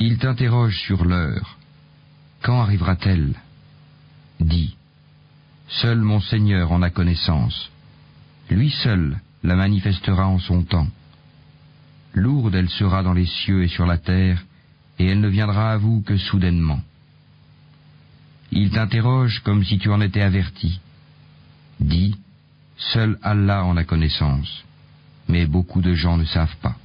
Il t'interroge sur l'heure. Quand arrivera-t-elle? Dis, seul mon Seigneur en a connaissance. Lui seul la manifestera en son temps. Lourde elle sera dans les cieux et sur la terre, et elle ne viendra à vous que soudainement. Il t'interroge comme si tu en étais averti. Dis, seul Allah en a connaissance, mais beaucoup de gens ne savent pas.